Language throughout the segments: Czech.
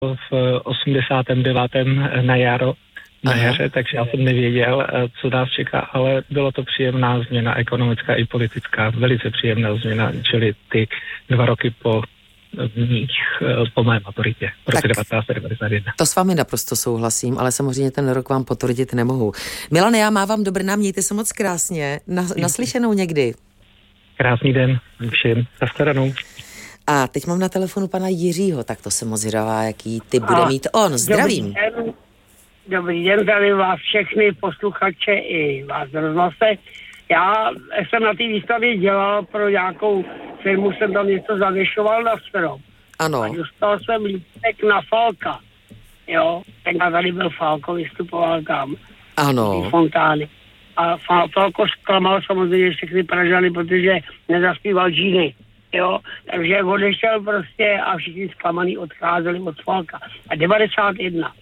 v 89. na jaře, takže já jsem nevěděl, co nás čeká, ale bylo to příjemná změna, ekonomická i politická, velice příjemná změna, čili ty 2 roky po mé maturitě v roce 1991. To s vámi naprosto souhlasím, ale samozřejmě ten rok vám potvrdit nemohu. Milane, já mávám do Brna, mějte se moc krásně, naslyšenou někdy. Krásný den všem, nashledanou. A teď mám na telefonu pana Jiřího, tak to se moc zvědavá, jaký ty bude mít on. Zdravím. Dobrý den, tady vás všechny posluchače i vás z rozhlase. Já jsem na té výstavě dělal pro nějakou firmu, jsem tam něco zavěšoval na strop. Ano. A dostal jsem lístek na Falka. Jo, tenkrát tady byl Falko, vystupoval tam. Ano. Fontány. A Falko zklamal samozřejmě všechny Pražany, protože nezaspíval Gini. Jo, takže odešel prostě a všichni zklamaný odcházeli od Falka. A 91.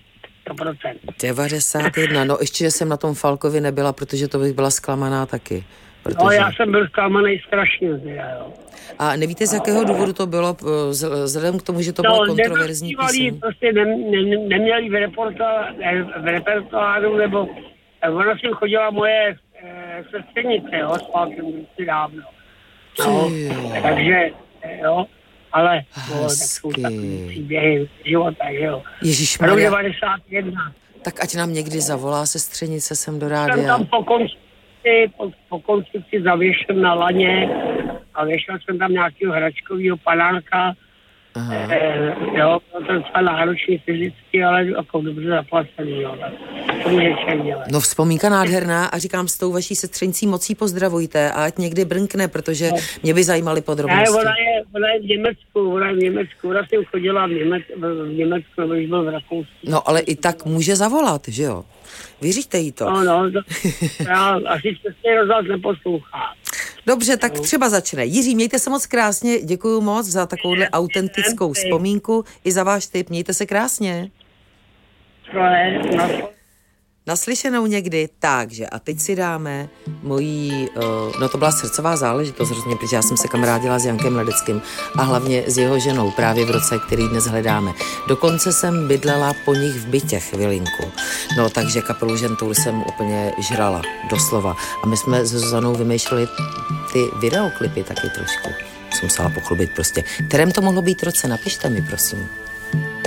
91, no ještě, že jsem na tom Falkovi nebyla, protože to bych byla zklamaná taky. Protože... No já jsem byl zklamaný strašně, jo. A nevíte, z jakého důvodu to bylo, vzhledem k tomu, že to bylo kontroverzní píseň? Prostě neměli v repertoáru, nebo ona si chodila moje sestřenice, jo, s Falkem si dávno. No, takže, jo, ale tak jsou takový příběhy života, jo. Ježišmarja. 91. Tak ať nám někdy zavolá sestřenice sem do rádia. Jsem tam po konstrukci zavěšen na laně a věšel jsem tam nějakého hračkového panánka. Jo, to je docela náročný fyzicky, ale jako dobře zaplacený, jo. To může člověk dělat. No vzpomínka nádherná a říkám, s tou vaší sestřenicí mocí pozdravujte a ať někdy brnkne, protože mě by zajímaly podrobnosti. Ne, ona je v Německu, ona jsem chodila v Německu, nebo byl v Rakousku. No ale i tak může zavolat, že jo? Vyříďte jí to. No, já asi přesně rozhlas neposlouchá. Dobře, tak třeba začne. Jiří, mějte se moc krásně, děkuju moc za takovouhle autentickou vzpomínku i za váš tip. Mějte se krásně. Naslyšenou někdy. Takže a teď si dáme mojí, no to byla srdcová záležitost hrozně, protože já jsem se kamarádila s Jankem Ledeckým a hlavně s jeho ženou právě v roce, který dnes hledáme. Dokonce jsem bydlela po nich v bytě chvilinku. No takže kapelu Žentoul jsem úplně žrala, doslova. A my jsme s Zuzanou vymýšleli ty videoklipy taky trošku. Jsem musela pochlubit prostě. Kterém to mohlo být roce? Napište mi, prosím.